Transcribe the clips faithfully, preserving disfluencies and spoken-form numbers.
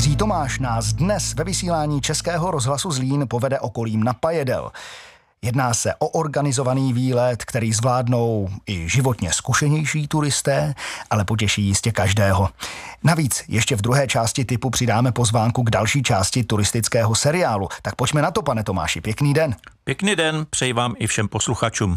Jiří Tomáš nás dnes ve vysílání Českého rozhlasu Zlín povede okolím Napajedel. Jedná se o organizovaný výlet, který zvládnou i životně zkušenější turisté, ale potěší jistě každého. Navíc ještě v druhé části typu přidáme pozvánku k další části turistického seriálu. Tak pojďme na to, pane Tomáši. Pěkný den. Pěkný den, přeji vám i všem posluchačům.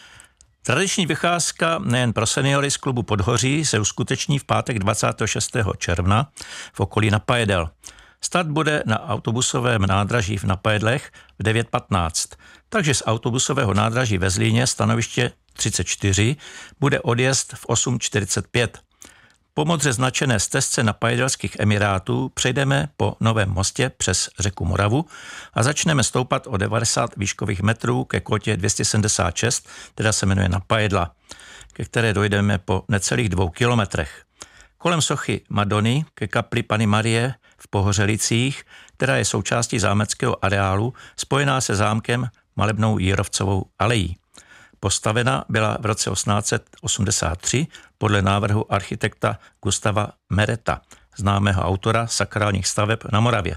Tradiční vycházka nejen pro seniory z klubu Podhoří se uskuteční v pátek dvacátého šestého června v okolí Napajedel. Start bude na autobusovém nádraží v Napajedlech v devět patnáct, takže z autobusového nádraží ve Zlíně stanoviště třicet čtyři bude odjezd v osm čtyřicet pět. Po modře značené stezce Napajedelských Emirátů přejdeme po Novém mostě přes řeku Moravu a začneme stoupat o devadesát výškových metrů ke kotě dvě stě sedmdesát šest, která se jmenuje Napajedla, ke které dojdeme po necelých dvou kilometrech. Kolem sochy Madony ke kapli Panny Marie v Pohořelicích, která je součástí zámeckého areálu, spojená se zámkem Malebnou Jírovcovou alejí. Postavena byla v roce osmnáct set osmdesát tři podle návrhu architekta Gustava Mereta, známého autora sakrálních staveb na Moravě.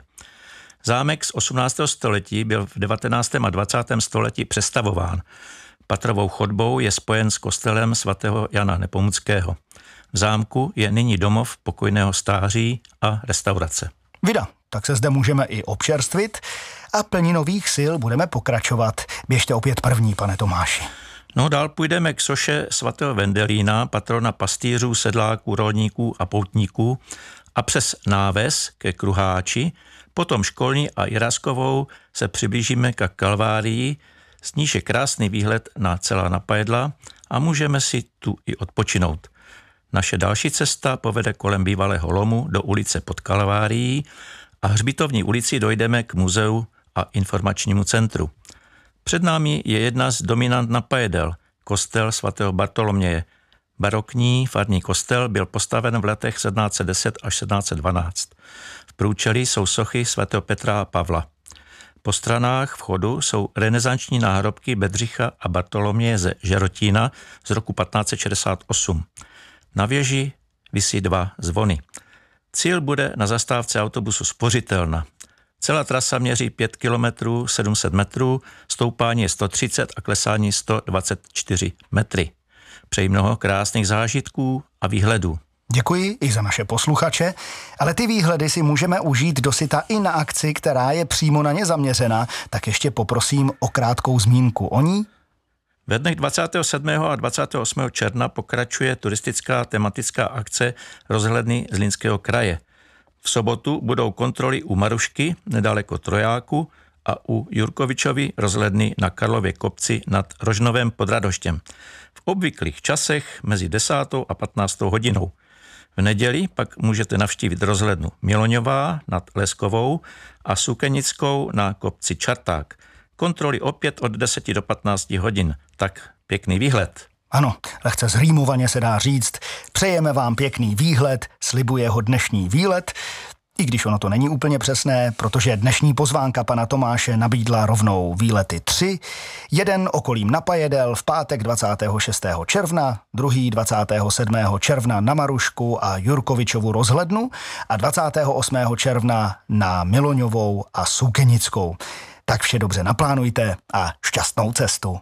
Zámek z osmnáctého století byl v devatenáctém a dvacátém století přestavován. Patrovou chodbou je spojen s kostelem svatého Jana Nepomuckého. V zámku je nyní domov pokojného stáří a restaurace. Vida, tak se zde můžeme i občerstvit a plní nových sil budeme pokračovat. Běžte opět první, pane Tomáši. No, dál půjdeme k soše svatého Vendelína, patrona pastýřů, sedláků, rolníků a poutníků, a přes náves ke Kruháči, potom Školní a Jiráskovou se přiblížíme k Kalvárii, z níž je krásný výhled na celá Napajedla a můžeme si tu i odpočinout. Naše další cesta povede kolem bývalého lomu do ulice pod Kalvárií a hřbitovní ulici dojdeme k muzeu a informačnímu centru. Před námi je jedna z dominant Napajedel, kostel svatého Bartoloměje. Barokní farní kostel byl postaven v letech sedmnáct set deset až sedmnáct set dvanáct. V průčelí jsou sochy svatého Petra a Pavla. Po stranách vchodu jsou renesanční náhrobky Bedřicha a Bartoloměje ze Žerotína z roku patnáct set šedesát osm. Na věži visí dva zvony. Cíl bude na zastávce autobusu Spořitelna. Celá trasa měří pět kilometrů sedm set metrů, stoupání je sto třicet a klesání sto dvacet čtyři metry. Přeji mnoho krásných zážitků a výhledů. Děkuji i za naše posluchače, ale ty výhledy si můžeme užít dosyta i na akci, která je přímo na ně zaměřena, tak ještě poprosím o krátkou zmínku o ní. Ve dnech dvacátého sedmého a dvacátého osmého června pokračuje turistická tematická akce Rozhledny Zlínského kraje. V sobotu budou kontroly u Marušky nedaleko Trojáku a u Jurkovičovy rozhledny na Karlově kopci nad Rožnovem pod Radoštěm. V obvyklých časech mezi desátou a patnáctou hodinou. V neděli pak můžete navštívit rozhlednu Miloňová nad Leskovou a Sukenickou na kopci Čarták. Kontroly opět od deseti do patnácti hodin. Tak pěkný výhled. Ano, lehce zrýmovaně se dá říct. Přejeme vám pěkný výhled, slibuje ho dnešní výlet, i když ono to není úplně přesné, protože dnešní pozvánka pana Tomáše nabídla rovnou výlety tři. Jeden okolím Napajedel v pátek dvacátého šestého června, druhý dvacátého sedmého června na Marušku a Jurkovičovu rozhlednu a dvacátého osmého června na Miloňovou a Sukenickou. Tak vše dobře naplánujte a šťastnou cestu.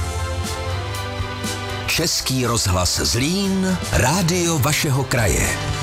Český rozhlas Zlín, rádio vašeho kraje.